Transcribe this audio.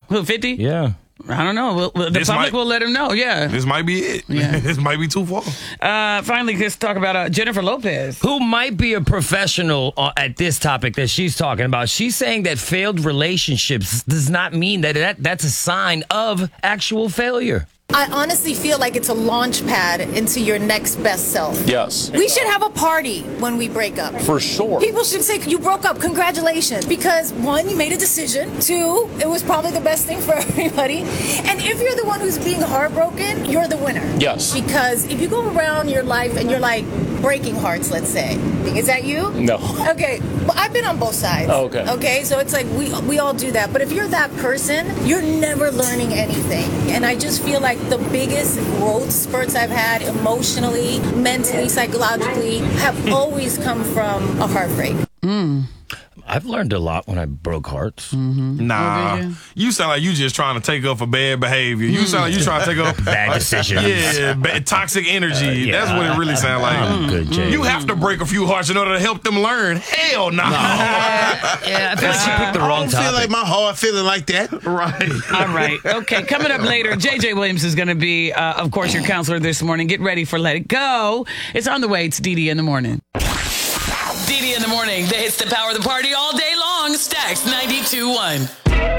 Who, 50? Yeah. I don't know. The public will let him know. Yeah. This might be it. Yeah. This might be too far. Finally, let's talk about Jennifer Lopez. Who might be a professional at this topic that she's talking about. She's saying that failed relationships does not mean that's a sign of actual failure. I honestly feel like it's a launch pad into your next best self. Yes. We should have a party when we break up. For sure. People should say, you broke up, congratulations. Because one, you made a decision. Two, it was probably the best thing for everybody. And if you're the one who's being heartbroken, you're the winner. Yes. Because if you go around your life and you're like breaking hearts, let's say. Is that you? No. Okay. Well, I've been on both sides. Oh, okay. Okay, so it's like we all do that. But if you're that person, you're never learning anything. And I just feel like the biggest growth spurts I've had emotionally, mentally, psychologically have always come from a heartbreak. I've learned a lot when I broke hearts. Nah. You sound like you just trying to take up for bad behavior. You sound like you trying to take up Bad decisions. toxic energy. That's what it really sounds like. I'm good, Jay. You have to break a few hearts in order to help them learn. Hell no. Yeah, I feel like she picked the wrong I don't feel topic. like my heart feeling like that. Right. All right. Okay. Coming up later, JJ Williams is going to be, of course, your counselor this morning. Get ready for Let It Go. It's on the way. It's DD in the morning. DD in the morning. The hits that power the party all day long. Stacks 92.1.